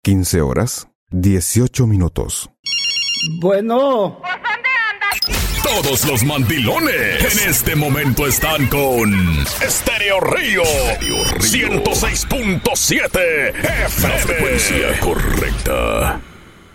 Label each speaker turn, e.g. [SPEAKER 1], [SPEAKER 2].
[SPEAKER 1] 15 horas, 18 minutos.
[SPEAKER 2] Bueno.
[SPEAKER 3] ¿Por dónde andas?
[SPEAKER 4] Todos los mandilones en este momento están con Estéreo Río 106.7 FM. La frecuencia correcta.